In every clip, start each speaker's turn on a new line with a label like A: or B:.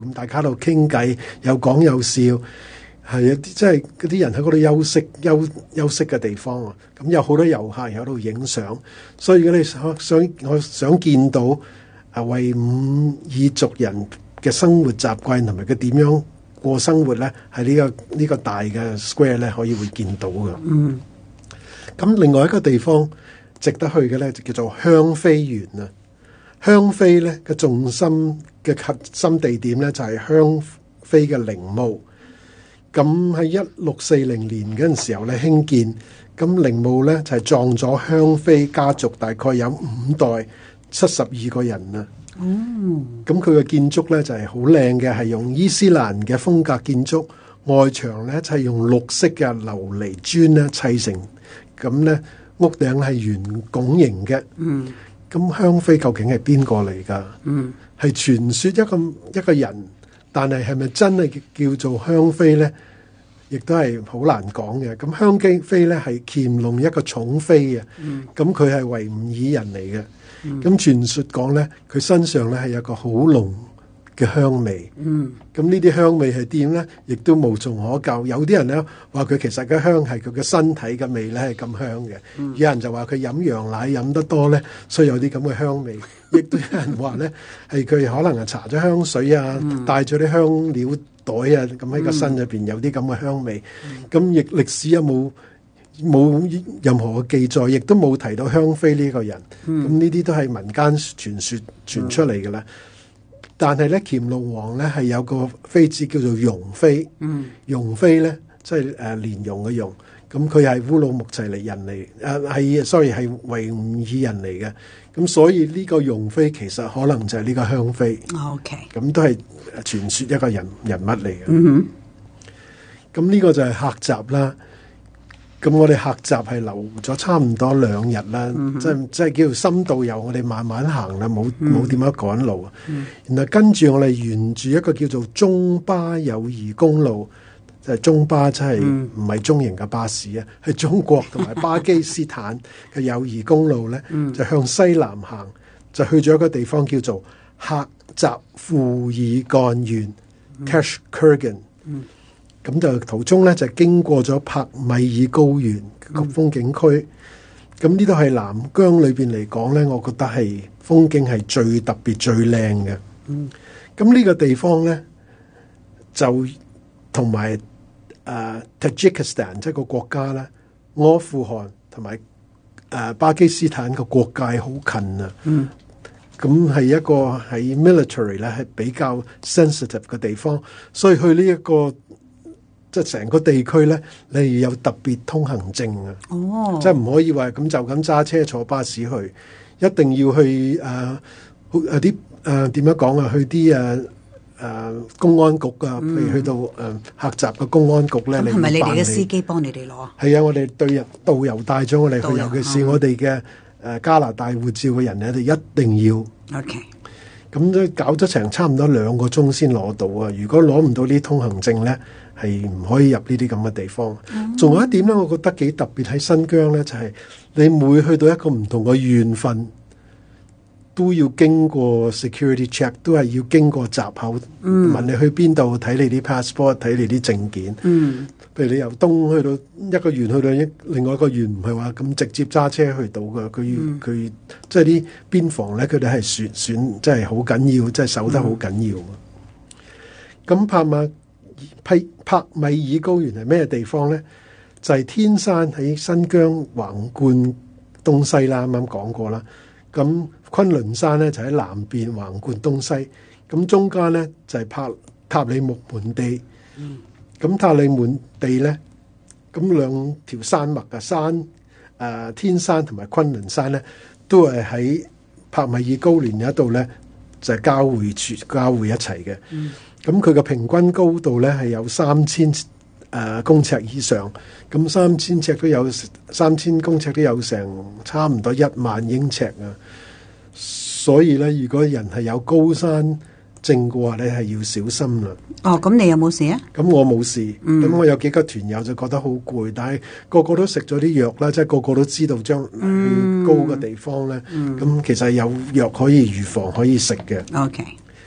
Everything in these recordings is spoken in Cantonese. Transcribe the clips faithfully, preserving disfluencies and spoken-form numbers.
A: 咁大家喺度傾偈，有講有笑，係一啲即係嗰啲人喺嗰度休息休休息嘅地方啊。咁有好多遊客喺度影相，所以如果你想想我想見到啊維吾爾族人嘅生活習慣同埋佢點樣過生活咧，喺呢個呢個大嘅 square 咧可以會見到嘅。
B: 嗯。
A: 咁另外一個地方值得去嘅咧，就叫做香妃園啊。香妃咧嘅重心嘅核心地點咧就係香妃嘅陵墓。咁喺一六四零年嗰陣時候咧興建，咁陵墓咧就係葬咗香妃家族大概有五代七十二個人啊。
B: 嗯。
A: 咁佢嘅建築咧就係好靚嘅，係用伊斯蘭嘅風格建築，外牆咧就係用綠色嘅琉璃磚咧砌成，咁咧屋頂係圓拱形嘅。
B: 嗯。
A: 咁香妃究竟係邊個嚟㗎？
B: 嗯，
A: 係傳說一個一個人，但係係咪真係叫做香妃咧？亦都係好難講嘅。咁香妃咧係乾隆一個寵妃嘅，咁佢係維吾爾人嚟嘅。咁、嗯、傳說講咧，佢身上咧係有個好濃嘅香味。
B: 嗯，
A: 咁呢啲香味係點咧？亦都無從可究。有啲人咧話佢其實嘅香係佢嘅身體嘅味咧係咁香嘅。嗯、有人就話佢飲羊奶飲得多咧，所以有啲咁嘅香味。亦都有人話咧係佢可能係搽咗香水啊，嗯、帶咗啲香料袋啊，咁喺個身入邊有啲咁嘅香味。咁亦歷史有冇冇任何嘅記載，亦都冇提到香妃呢個人。咁呢啲都係民間傳說傳出嚟嘅啦。嗯但係咧，乾隆皇咧係有個妃子叫做容妃，
B: 嗯，
A: 容妃咧即係誒蓮蓉嘅容，咁佢係烏魯木齊尼人嚟，誒係 sorry 係維吾爾人嚟嘅，咁所以呢個容妃其實可能就係呢個香妃。
B: OK，
A: 咁都係傳說一個人人物嚟嘅。
B: 嗯哼，
A: 咁呢個就係客閘啦。咁我哋客閘係留咗差唔多兩日啦，嗯、即係即係叫做深度遊，我哋慢慢行啦，冇冇點樣趕路啊。嗯、然後跟住我哋沿住一個叫做中巴友誼公路，就係、是、中巴，即係唔係中型嘅巴士啊，係、嗯、中國同埋巴基斯坦嘅友誼公路咧，嗯、就向西南行，就去咗一個地方叫做客閘庫爾幹縣 Kashkurgan。咁就途中咧就經過咗帕米爾高原個風景區，咁呢度係南疆裏邊嚟講咧，我覺得係風景係最特別最靚嘅。咁呢、嗯、個地方咧就同埋誒 Tajikistan 即係個國家咧，阿富汗同埋誒巴基斯坦個國界好近啊。咁係、嗯、一個喺 military 咧係比較 sensitive 嘅地方，所以去呢、這、一個。即係成個地區咧，你要有特別通行證啊！哦，即係唔可以話咁就咁揸車坐巴士去，一定要去誒，好誒啲誒點樣講啊？去啲誒誒公安局啊，譬如去到誒、呃、客閘嘅公安局咧，
B: 係咪、嗯、你哋嘅司機幫你哋攞？
A: 係啊，我哋對人導遊帶咗我哋去，
B: 遊
A: 尤其是我哋嘅誒加拿大護照嘅人咧，我哋一定要。
B: OK。
A: 咁都搞咗成差唔多兩個鐘先攞到啊！如果攞唔到呢通行證咧，係唔可以入呢啲咁嘅地方。仲、嗯、有一點咧，我覺得幾特別喺新疆咧，就係、是、你每去到一個唔同嘅縣份，都要經過 security check， 都係要經過閘口、嗯、問你去邊度，睇你啲 passport， 睇你啲證件。嗯，譬如你由東去到一個縣，去到一另外一個縣，唔係話咁直接揸車去到嘅。佢佢、嗯、即係啲邊防咧，佢哋係選選，即係好緊要，即係守得好緊要。咁、嗯、帕馬匹帕米爾高原係咩地方咧？就係、是、天山喺新疆橫貫東西啦，啱啱講過啦。咁昆崙山咧就喺南邊橫貫東西，咁中間咧就係、是、帕塔里木盆地。咁、嗯、塔里木地咧，咁兩條山脈嘅山，誒、呃、天山同埋昆崙山咧，都係喺帕米爾高原一度咧，就係、是、交匯處交匯一齊嘅。咁佢嘅平均高度咧係有三千誒公尺以上，咁三千尺都有三千公尺都有成差唔多一萬英尺啊！所以咧，如果人係有高山症嘅話咧，係要小心啦。
B: 哦，咁你有冇事啊？
A: 咁我冇事，咁、嗯、我有幾個團友就覺得好攰，但係個個都食咗啲藥啦，即係個個都知道將去高嘅地方咧，咁、嗯嗯、其實有藥可以預防可以食嘅。
B: OK。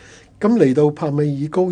A: 咁嚟到帕米爾高